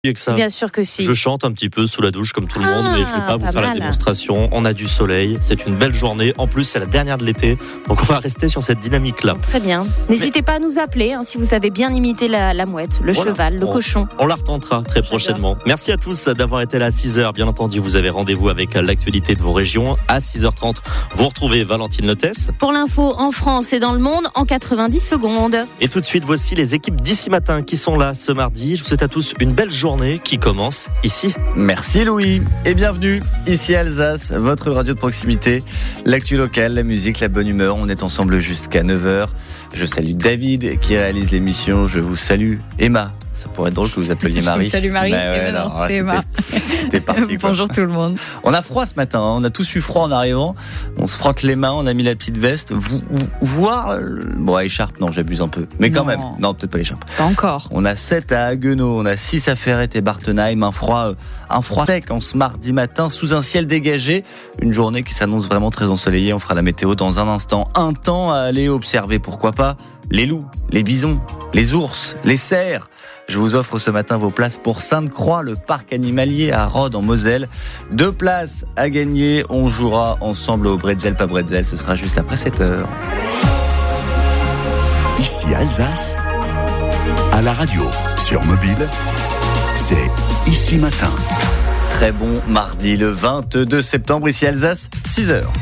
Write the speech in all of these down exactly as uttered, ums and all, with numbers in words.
Que ça. Bien sûr que si. Je chante un petit peu sous la douche comme tout le monde, ah, mais je ne vais pas vous pas faire mal. la démonstration. On a du soleil, c'est une belle journée. En plus, c'est la dernière de l'été, donc on va rester sur cette dynamique-là. Très bien. N'hésitez mais... pas à nous appeler hein, si vous avez bien imité la, la mouette, le voilà. cheval, le on, cochon. On la retentera très prochainement. Merci à tous d'avoir été là à six heures. Bien entendu, vous avez rendez-vous avec l'actualité de vos régions. À six heures trente, vous retrouvez Valentine Lotès. Pour l'info en France et dans le monde, en quatre-vingt-dix secondes. Et tout de suite, voici les équipes d'Ici Matin qui sont là ce mardi. Je vous souhaite à tous une belle journée qui commence ici. Merci Louis et bienvenue ici à Alsace, votre radio de proximité, l'actu locale, la musique, la bonne humeur. On est ensemble jusqu'à neuf heures. Je salue David qui réalise l'émission. Je vous salue Emma. Ça pourrait être drôle que vous appeliez Marie. Salut Marie, bah ouais, eh ben non, non, c'est Emma. C'était parti. Bonjour tout le monde. On a froid ce matin, hein. On a tous eu froid en arrivant. On se frotte les mains, on a mis la petite veste. Vous, vous, voir, bon, écharpe, non, j'abuse un peu. Mais quand non. même, non, peut-être pas l'écharpe. Pas encore. On a sept à Haguenau, on a six à Ferrette et Bartenheim. Un froid, un froid sec en ce mardi matin sous un ciel dégagé. Une journée qui s'annonce vraiment très ensoleillée. On fera la météo dans un instant. Un temps à aller observer, pourquoi pas, les loups, les bisons, les ours, les cerfs. Je vous offre ce matin vos places pour Sainte-Croix, le parc animalier à Rhodes en Moselle. Deux places à gagner. On jouera ensemble au Bretzel pas Bretzel. Ce sera juste après sept heures. Ici à Alsace, à la radio, sur mobile, c'est Ici Matin. Très bon mardi le vingt-deux septembre ici à Alsace, six heures.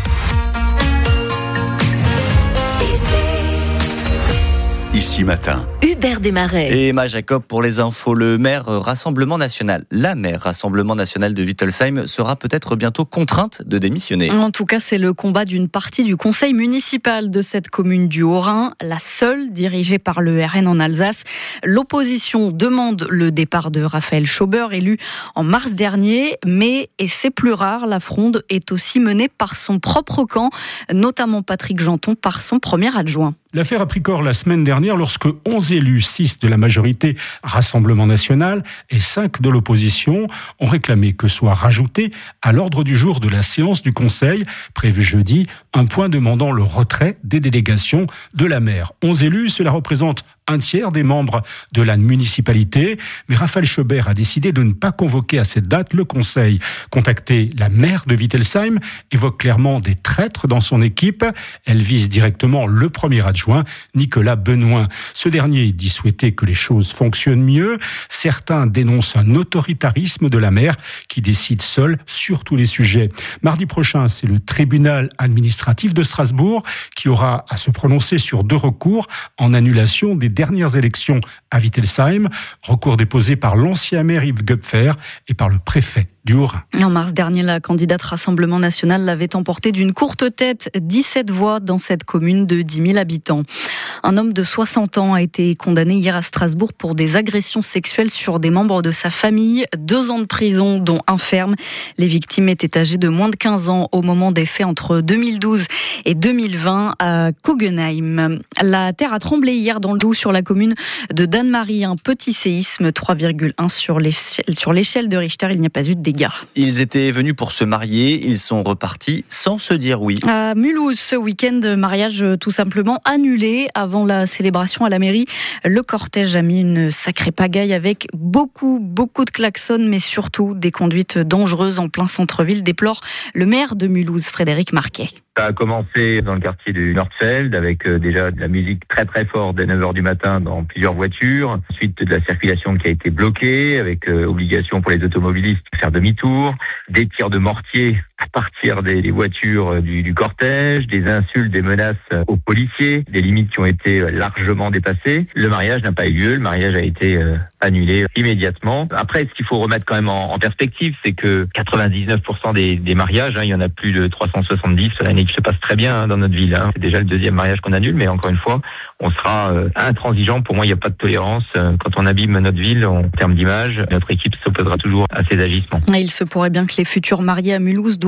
Ici Matin. Hubert Desmarais. Et Emma Jacob pour les infos. Le maire Rassemblement National, la maire Rassemblement National de Wittelsheim sera peut-être bientôt contrainte de démissionner. En tout cas, c'est le combat d'une partie du conseil municipal de cette commune du Haut-Rhin, la seule dirigée par le R N en Alsace. L'opposition demande le départ de Raphaël Schober, élu en mars dernier, mais, et c'est plus rare, la fronde est aussi menée par son propre camp, notamment Patrick Janton par son premier adjoint. L'affaire a pris corps la semaine dernière lorsque onze élus, six de la majorité Rassemblement National et cinq de l'opposition, ont réclamé que soit rajouté à l'ordre du jour de la séance du Conseil, prévu jeudi, un point demandant le retrait des délégations de la maire. onze élus, cela représente un tiers des membres de la municipalité, mais Raphaël Schober a décidé de ne pas convoquer à cette date le Conseil. Contacté, la maire de Wittelsheim évoque clairement des traîtres dans son équipe. Elle vise directement le premier adjoint, Nicolas Benoît. Ce dernier dit souhaiter que les choses fonctionnent mieux. Certains dénoncent un autoritarisme de la maire qui décide seule sur tous les sujets. Mardi prochain, c'est le tribunal administratif de Strasbourg qui aura à se prononcer sur deux recours en annulation des dernières élections à Wittelsheim, recours déposé par l'ancien maire Yves Gupfer et par le préfet du Haut-Rhin. En mars dernier, la candidate Rassemblement National l'avait emporté d'une courte tête, dix-sept voix dans cette commune de dix mille habitants. Un homme de soixante ans a été condamné hier à Strasbourg pour des agressions sexuelles sur des membres de sa famille. Deux ans de prison, dont un ferme. Les victimes étaient âgées de moins de quinze ans au moment des faits entre deux mille douze et deux mille vingt à Kogenheim. La terre a tremblé hier dans le Doubs sur la commune de Dannemarie. Un petit séisme, trois virgule un sur l'échelle, sur l'échelle de Richter. Il n'y a pas eu de dégâts. Ils étaient venus pour se marier, ils sont repartis sans se dire oui. À Mulhouse, ce week-end, mariage tout simplement annulé avant la célébration à la mairie. Le cortège a mis une sacrée pagaille avec beaucoup, beaucoup de klaxons, mais surtout des conduites dangereuses en plein centre-ville, déplore le maire de Mulhouse, Frédéric Marquet. Ça a commencé dans le quartier du Nordfeld avec euh, déjà de la musique très très forte dès neuf heures du matin dans plusieurs voitures. Ensuite de la circulation qui a été bloquée avec euh, obligation pour les automobilistes de faire demi-tour, des tirs de mortier à partir des, des voitures euh, du, du cortège, des insultes, des menaces euh, aux policiers, des limites qui ont été euh, largement dépassées. Le mariage n'a pas eu lieu, le mariage a été euh, annulé immédiatement. Après, ce qu'il faut remettre quand même en, en perspective, c'est que quatre-vingt-dix-neuf pour cent des, des mariages, hein, il y en a plus de trois cent soixante-dix l'année qui se passe très bien hein, dans notre ville. Hein. C'est déjà le deuxième mariage qu'on annule, mais encore une fois, on sera euh, intransigeant. Pour moi, il n'y a pas de tolérance. Euh, quand on abîme notre ville en termes d'image, notre équipe s'opposera toujours à ces agissements. Il se pourrait bien que les futurs mariés à Mulhouse doivent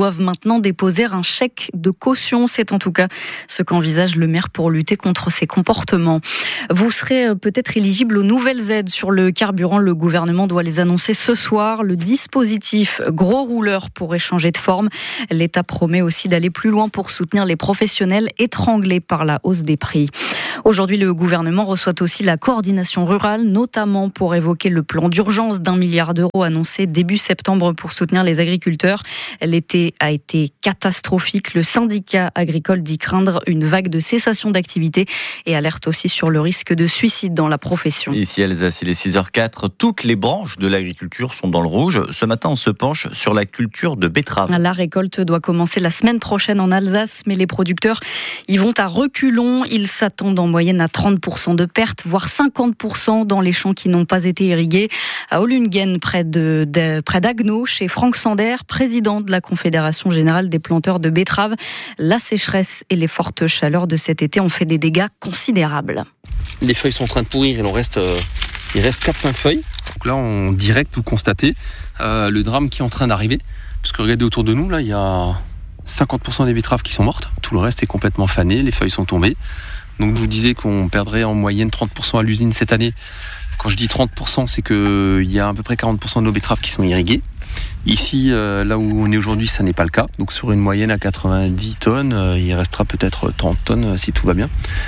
doivent maintenant déposer un chèque de caution. C'est en tout cas ce qu'envisage le maire pour lutter contre ces comportements. Vous serez peut-être éligible aux nouvelles aides sur le carburant. Le gouvernement doit les annoncer ce soir. Le dispositif gros rouleur pourrait changer de forme. L'État promet aussi d'aller plus loin pour soutenir les professionnels étranglés par la hausse des prix. Aujourd'hui, le gouvernement reçoit aussi la coordination rurale, notamment pour évoquer le plan d'urgence d'un milliard d'euros annoncé début septembre pour soutenir les agriculteurs. L'été a été catastrophique. Le syndicat agricole dit craindre une vague de cessation d'activité et alerte aussi sur le risque de suicide dans la profession. Ici Alsace, il est six heures quatre. Toutes les branches de l'agriculture sont dans le rouge. Ce matin, on se penche sur la culture de betterave. La récolte doit commencer la semaine prochaine en Alsace, mais les producteurs y vont à reculons. Ils s'attendent en moyenne à trente pour cent de pertes, voire cinquante pour cent dans les champs qui n'ont pas été irrigués. À Ohlungen, près de, de près d'Agno, chez Franck Sander, président de la Confédération générale des planteurs de betteraves, la sécheresse et les fortes chaleurs de cet été ont fait des dégâts considérables. Les feuilles sont en train de pourrir, il en reste, euh, il reste quatre cinq feuilles. Donc là, en direct, vous constatez euh, le drame qui est en train d'arriver. Parce que regardez autour de nous, là, il y a cinquante pour cent des betteraves qui sont mortes. Tout le reste est complètement fané, les feuilles sont tombées. Donc je vous disais qu'on perdrait en moyenne trente pour cent à l'usine cette année. Quand je dis trente pour cent, c'est qu'il y a à peu près quarante pour cent de nos betteraves qui sont irriguées. Ici, euh, là où on est aujourd'hui, ça n'est pas le cas. Donc sur une moyenne à quatre-vingt-dix tonnes, euh, il restera peut-être trente tonnes euh, si tout va bien.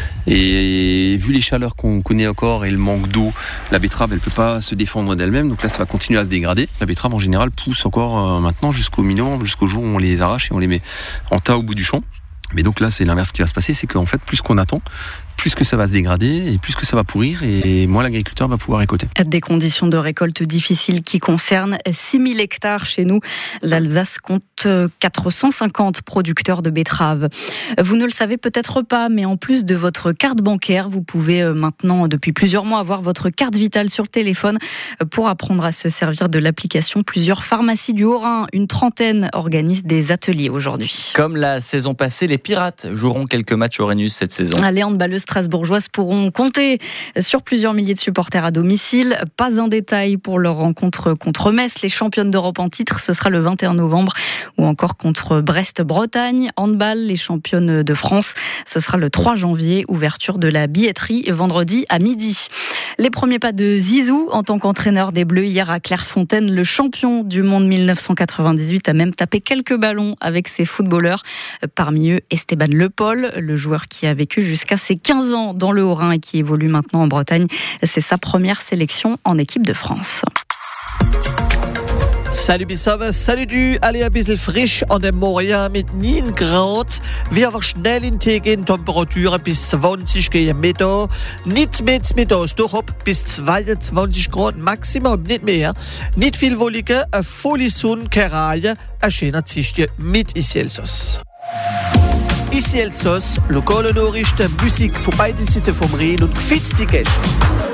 Et, et vu les chaleurs qu'on connaît encore et le manque d'eau, la betterave, elle ne peut pas se défendre d'elle-même. Donc là, ça va continuer à se dégrader. La betterave, en général, pousse encore euh, maintenant jusqu'au minimum, jusqu'au jour où on les arrache et on les met en tas au bout du champ. Mais donc là, c'est l'inverse qui va se passer, c'est qu'en fait, plus qu'on attend, plus que ça va se dégrader et plus que ça va pourrir et moins l'agriculteur va pouvoir récolter. Des conditions de récolte difficiles qui concernent six mille hectares chez nous. L'Alsace compte quatre cent cinquante producteurs de betteraves. Vous ne le savez peut-être pas, mais en plus de votre carte bancaire, vous pouvez maintenant, depuis plusieurs mois, avoir votre carte vitale sur le téléphone pour apprendre à se servir de l'application. Plusieurs pharmacies du Haut-Rhin, une trentaine, organisent des ateliers aujourd'hui. Comme la saison passée, les Pirates joueront quelques matchs au Rhenus cette saison. Les handballeuses strasbourgeoises pourront compter sur plusieurs milliers de supporters à domicile. Pas un détail pour leur rencontre contre Metz, les championnes d'Europe en titre. Ce sera le vingt et un novembre. Ou encore contre Brest-Bretagne. Handball, les championnes de France. Ce sera le trois janvier. Ouverture de la billetterie vendredi à midi. Les premiers pas de Zizou en tant qu'entraîneur des Bleus hier à Clairefontaine. Le champion du monde mille neuf cent quatre-vingt-dix-huit a même tapé quelques ballons avec ses footballeurs. Parmi eux, Esteban Le Paul, le joueur qui a vécu jusqu'à ses quinze ans dans le Haut-Rhin et qui évolue maintenant en Bretagne. C'est sa première sélection en équipe de France. Salut Bissam, salut du, allez ein bisschen frisch an dem Morgen mit neun Grad. Wir einfach schnell in Tee gehen, Temperaturen bis zwanzig gegen Mittag. Nicht mit Mittags, doch ab bis zweiundzwanzig Grad maximal, nicht mehr. Nicht viel Wolken, eine volle Sonne, keine Reihe, ein schöner Tischchen mit Ici Elsass. Ici Elsass, lokale Nachrichten, Musik von beiden Seiten vom Rhein und gefitzte Gäste.